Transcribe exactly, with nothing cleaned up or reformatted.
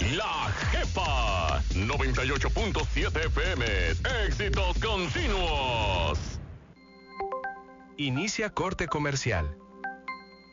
La Jefa. noventa y ocho punto siete F M. Éxitos continuos. Inicia corte comercial.